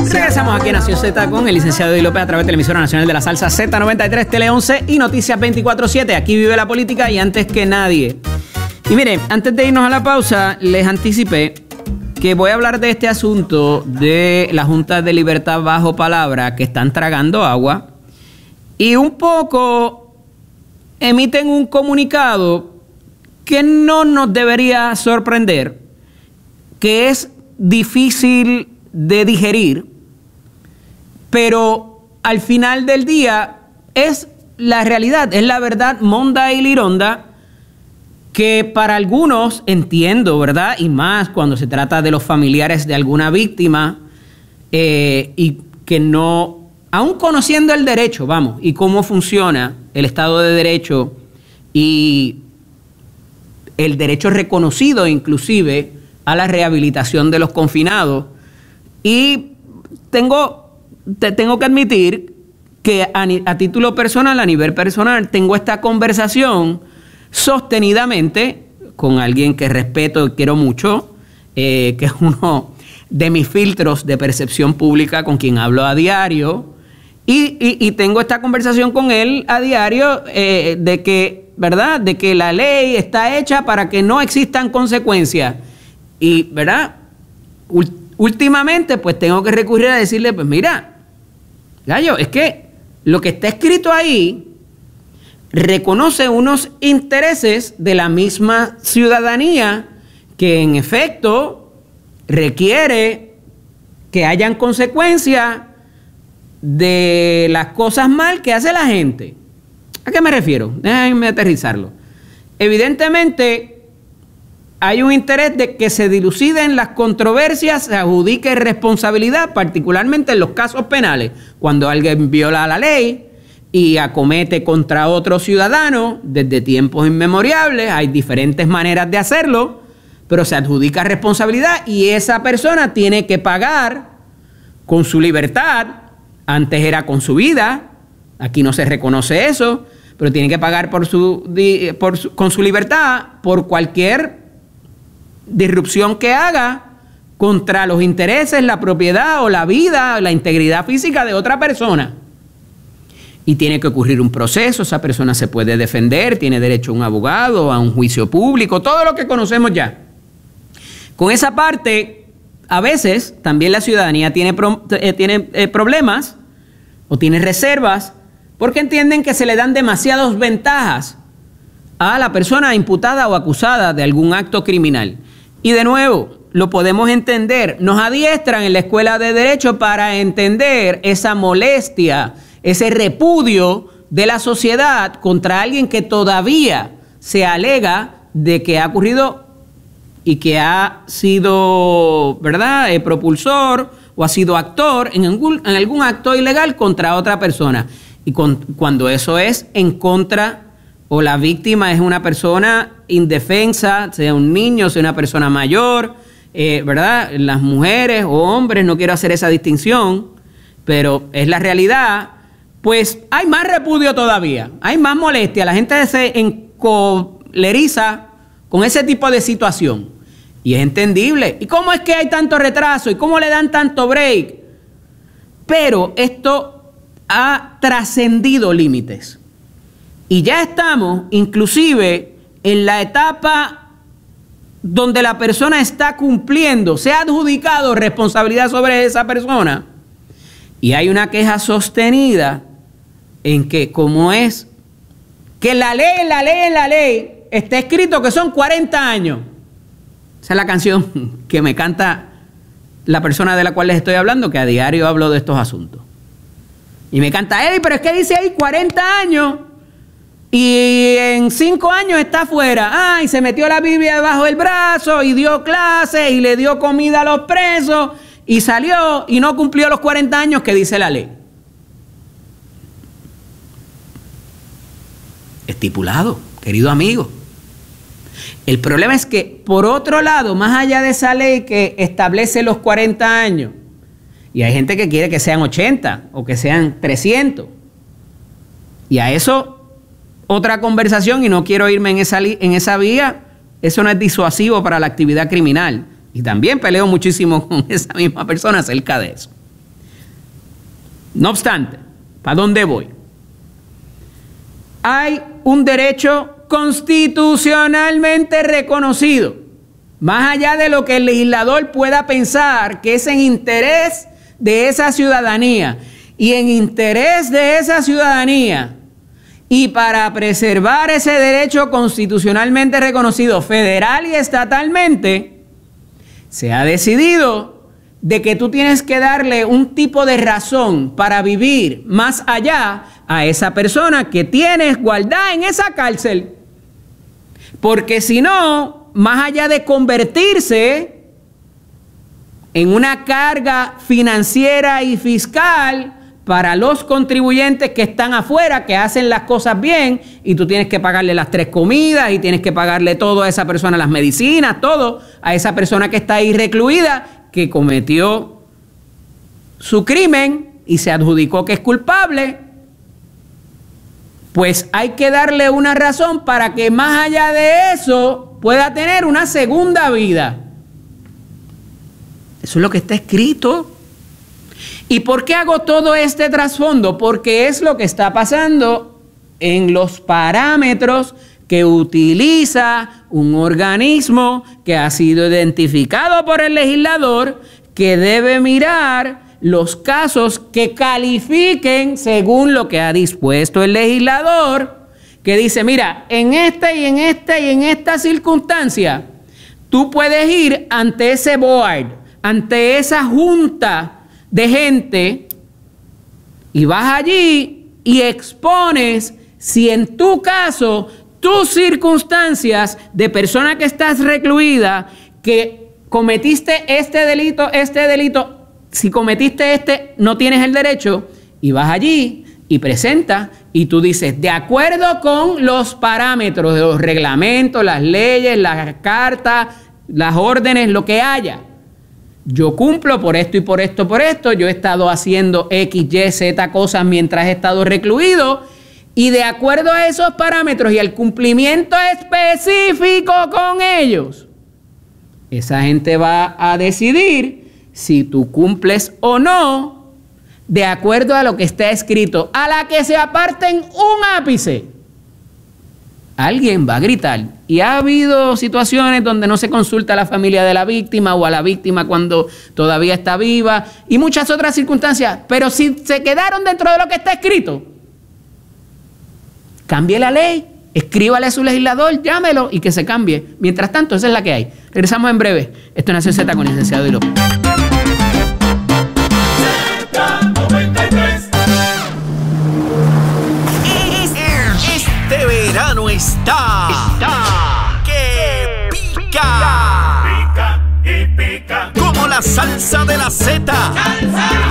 Regresamos aquí en Nación Z con el licenciado Eddie López a través de la emisora nacional de la salsa Z93, Tele 11 y Noticias 24/7. Aquí vive la política y antes que nadie. Y miren, antes de irnos a la pausa, les anticipé que voy a hablar de este asunto de la Junta de Libertad bajo palabra, que están tragando agua y un poco emiten un comunicado que no nos debería sorprender, que es difícil de digerir, pero al final del día es la realidad, es la verdad monda y lironda, que para algunos entiendo, ¿verdad? Y más cuando se trata de los familiares de alguna víctima, y que no, aún conociendo el derecho, vamos, y cómo funciona el Estado de Derecho y el derecho reconocido inclusive a la rehabilitación de los confinados, y tengo que admitir que a título personal, a nivel personal, tengo esta conversación sostenidamente con alguien que respeto y quiero mucho, que es uno de mis filtros de percepción pública, con quien hablo a diario, y tengo esta conversación con él a diario, de que, ¿verdad?, de que la ley está hecha para que no existan consecuencias. Y, ¿verdad?, últimamente pues tengo que recurrir a decirle, pues mira, gallo, es que lo que está escrito ahí reconoce unos intereses de la misma ciudadanía que en efecto requiere que hayan consecuencias de las cosas mal que hace la gente. ¿A qué me refiero? Déjenme aterrizarlo. Evidentemente hay un interés de que se diluciden las controversias, se adjudique responsabilidad, particularmente en los casos penales, cuando alguien viola la ley y acomete contra otro ciudadano desde tiempos inmemoriales. Hay diferentes maneras de hacerlo, pero se adjudica responsabilidad y esa persona tiene que pagar con su libertad. Antes era con su vida, aquí no se reconoce eso, pero tiene que pagar con su libertad por cualquier disrupción que haga contra los intereses, la propiedad o la vida, la integridad física de otra persona. Y tiene que ocurrir un proceso, esa persona se puede defender, tiene derecho a un abogado, a un juicio público, todo lo que conocemos ya. Con esa parte, a veces también la ciudadanía tiene problemas o tiene reservas porque entienden que se le dan demasiadas ventajas a la persona imputada o acusada de algún acto criminal. Y de nuevo, lo podemos entender, nos adiestran en la escuela de Derecho para entender esa molestia, ese repudio de la sociedad contra alguien que todavía se alega de que ha ocurrido y que ha sido, ¿verdad?, propulsor o ha sido actor en algún acto ilegal contra otra persona. Y cuando eso es en contra, o la víctima es una persona indefensa, sea un niño, sea una persona mayor, ¿verdad?, las mujeres o hombres, no quiero hacer esa distinción, pero es la realidad. Pues hay más repudio todavía, hay más molestia, la gente se encoleriza con ese tipo de situación y es entendible. ¿Y cómo es que hay tanto retraso? ¿Y cómo le dan tanto break? Pero esto ha trascendido límites y ya estamos inclusive en la etapa donde la persona está cumpliendo, se ha adjudicado responsabilidad sobre esa persona y hay una queja sostenida en que, como es que la ley está escrito que son 40 años. Esa es la canción que me canta la persona de la cual les estoy hablando, que a diario hablo de estos asuntos. Y me canta, pero es que dice ahí 40 años y en 5 años está afuera. Y se metió la Biblia debajo del brazo y dio clases y le dio comida a los presos y salió y no cumplió los 40 años que dice la ley. Estipulado, querido amigo. El problema es que, por otro lado, más allá de esa ley que establece los 40 años, y hay gente que quiere que sean 80 o que sean 300, y a eso otra conversación, y no quiero irme en esa vía, eso no es disuasivo para la actividad criminal. Y también peleo muchísimo con esa misma persona acerca de eso. No obstante, ¿para dónde voy? Hay un derecho constitucionalmente reconocido, más allá de lo que el legislador pueda pensar que es en interés de esa ciudadanía. Y en interés de esa ciudadanía, y para preservar ese derecho constitucionalmente reconocido federal y estatalmente, se ha decidido de que tú tienes que darle un tipo de razón para vivir más allá a esa persona que tienes guardada en esa cárcel. Porque si no, más allá de convertirse en una carga financiera y fiscal para los contribuyentes que están afuera, que hacen las cosas bien, y tú tienes que pagarle las 3 comidas y tienes que pagarle todo a esa persona, las medicinas, todo a esa persona que está ahí recluida, que cometió su crimen y se adjudicó que es culpable, pues hay que darle una razón para que más allá de eso pueda tener una segunda vida. Eso es lo que está escrito. ¿Y por qué hago todo este trasfondo? Porque es lo que está pasando en los parámetros que utiliza un organismo que ha sido identificado por el legislador, que debe mirar los casos que califiquen según lo que ha dispuesto el legislador, que dice, mira, en esta y en esta y en esta circunstancia, tú puedes ir ante ese board, ante esa junta de gente, y vas allí y expones si en tu caso, tus circunstancias de persona que estás recluida, que cometiste este delito, si cometiste este, no tienes el derecho, y vas allí y presentas, y tú dices, de acuerdo con los parámetros de los reglamentos, las leyes, las cartas, las órdenes, lo que haya, yo cumplo por esto y por esto, yo he estado haciendo X, Y, Z cosas mientras he estado recluido, y de acuerdo a esos parámetros y al cumplimiento específico con ellos, esa gente va a decidir si tú cumples o no, de acuerdo a lo que está escrito. A la que se aparten un ápice, alguien va a gritar. Y ha habido situaciones donde no se consulta a la familia de la víctima o a la víctima cuando todavía está viva, y muchas otras circunstancias. Pero si se quedaron dentro de lo que está escrito, cambie la ley, escríbale a su legislador, llámelo y que se cambie. Mientras tanto, esa es la que hay. Regresamos en breve. Esto es Nación Z con el licenciado Hilo. Este verano está que pica. Pica y pica. Como la salsa de la Z. ¡Salsa!